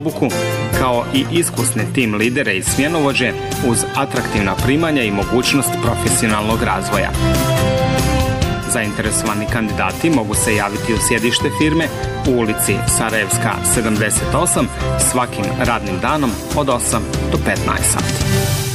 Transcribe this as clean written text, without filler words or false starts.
obuku, kao i iskusne tim lidere i smjenovođe uz atraktivna primanja i mogućnost profesionalnog razvoja. Zainteresovani kandidati mogu se javiti u sjedište firme u ulici Sarajevska 78 svakim radnim danom od 8 do 15 sati.